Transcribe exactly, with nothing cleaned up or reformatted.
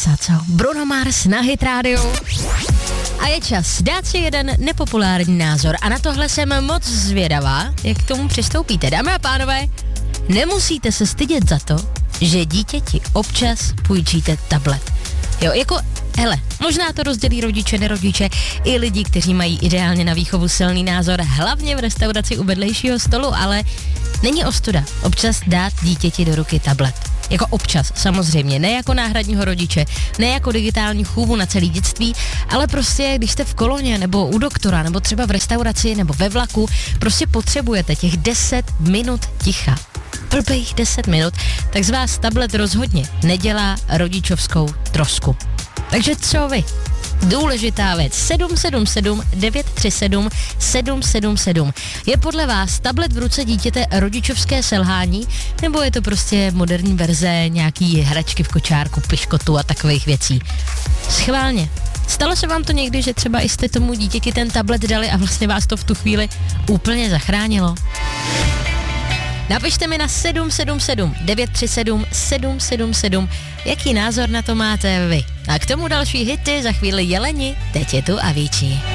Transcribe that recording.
devadesát, co? Bruno Mars na Hit Radio. A je čas dát si jeden nepopulární názor a na tohle jsem moc zvědavá, jak k tomu přistoupíte. Dámy a pánové, nemusíte se stydět za to, že dítěti občas půjčíte tablet. Jo, jako, hele, možná to rozdělí rodiče, nerodiče, i lidi, kteří mají ideálně na výchovu silný názor, hlavně v restauraci u vedlejšího stolu, ale není ostuda občas dát dítěti do ruky tablet. Jako občas, samozřejmě, ne jako náhradního rodiče, ne jako digitální chůvu na celý dětství, ale prostě, když jste v koloně, nebo u doktora, nebo třeba v restauraci, nebo ve vlaku, prostě potřebujete těch deset minut ticha. Blbých deset minut, tak z vás tablet rozhodně nedělá rodičovskou trosku. Takže co vy? Důležitá věc. sedm sedm sedm devět tři sedm sedm sedm sedm. Je podle vás tablet v ruce dítěte rodičovské selhání, nebo je to prostě moderní verze nějaký hračky v kočárku, piškotu a takových věcí? Schválně. Stalo se vám to někdy, že třeba i jste tomu dítěti ten tablet dali a vlastně vás to v tu chvíli úplně zachránilo? Napište mi na sedm sedm sedm devět tři sedm sedm sedm sedm, jaký názor na to máte vy. A k tomu další hity, za chvíli Jeleni, teď je tu Avicii.